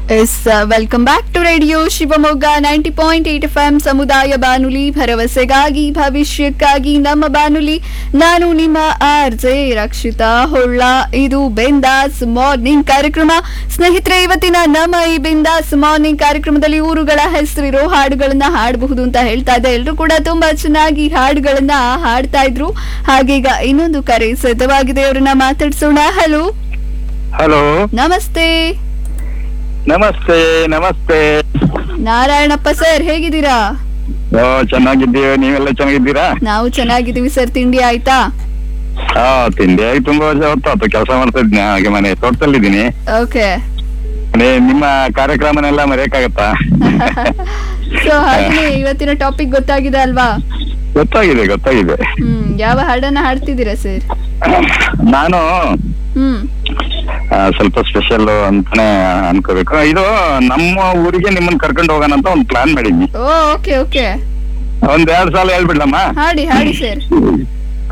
S welcome back to radio Shivamogga 90.8 FM ಸಮುದಾಯ ಬಾನುಲಿ ಭರವಸೆಗಾಗಿ ಭವಿಷ್ಯಕ್ಕಾಗಿ ನಮ್ಮ ಬಾನುಲಿ. ನಾನು ನಿಮ್ಮ RJ ರಕ್ಷಿತಾ ಹೊಳ್ಳ. ಇದು ಬಿಂದಾಸ್ ಮಾರ್ನಿಂಗ್ ಕಾರ್ಯಕ್ರಮ. ಸ್ನೇಹಿತರೆ, ಇವತ್ತಿನ ನಮ್ಮ ಈ ಬಿಂದಾಸ್ ಮಾರ್ನಿಂಗ್ ಕಾರ್ಯಕ್ರಮದಲ್ಲಿ ಊರುಗಳ ಹೆಸರಿರೋ ಹಾಡುಗಳನ್ನ ಹಾಡಬಹುದು ಅಂತ ಹೇಳ್ತಾ ಇದ್ದೆ. ಎಲ್ಲರೂ ಕೂಡ ತುಂಬಾ ಚೆನ್ನಾಗಿ ಹಾಡುಗಳನ್ನ ಹಾಡ್ತಾ ಇದ್ರು. ಹಾಗೀಗ ಇನ್ನೊಂದು ಕರೆ ಸಿದ್ಧವಾಗಿದೆ, ಅವ್ರನ್ನ ಮಾತಾಡ್ಸೋಣ. ಹಲೋ ಹಲೋ, ನಮಸ್ತೆ. ನಮಸ್ತೆ. ನಮಸ್ತೆ ನಾರಾಯಣಪ್ಪ ಸರ್, ಹೇಗಿದ್ದೀರಾ? ಚೆನ್ನಾಗಿದ್ದೀವಿ, ನೀವೆಲ್ಲ ಚೆನ್ನಾಗಿದ್ದೀರಾ? ನಾವು ಚೆನ್ನಾಗಿದ್ದೀವಿ ಸರ್. ತಿಂಡಿ ಆಯ್ತಾ? ತಿಂಡಿ ಆಗಿ ತುಂಬಾ ವರ್ಷ ಹೊತ್ತಾಯ್ತು. ಕೆಲಸ ಮಾಡ್ತಾ ಇದ್ದೀನಿ, ಹಾಗೆ ಮನೆ ತೋಟದಲ್ಲಿದ್ದೀನಿ. ಓಕೆ. ನಿಮ್ಮ ಕಾರ್ಯಕ್ರಮನೆಲ್ಲ ಮರೆಯಕ್ಕಾಗತ್ತಾ? ಸೊ ಹಾಗೆ ಇವತ್ತಿನ ಟಾಪಿಕ್ ಗೊತ್ತಾಗಿದೆ ಅಲ್ವಾ? ಗೊತ್ತಾಗಿದೆ. ಯಾವ ಹಾಡನ್ನ ಹಾಡ್ತಿದ್ದೀರಾ ಸರ್? ನಾನು ಸ್ವಲ್ಪ ಸ್ಪೆಷಲ್ ಅಂತಾನೆ ಅನ್ಕೋಬೇಕು. ಇದು ನಮ್ಮ ಊರಿಗೆ ನಿಮ್ಮನ್ನ ಕರ್ಕೊಂಡು ಹೋಗೋಣ ಅಂತ ಒಂದು ಪ್ಲಾನ್ ಮಾಡಿದ್ವಿ. ಓಕೆ. ಒಂದ್ 2 ಸಾಲ ಹೇಳ್ಬಿಡ್ಲಮ್ಮ? ಹಾಡಿ ಸರ್.